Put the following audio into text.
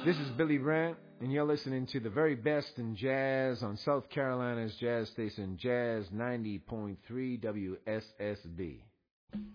This is Billy Brandt, and you're listening to the very best in jazz on South Carolina's jazz station, Jazz 90.3 WSSB.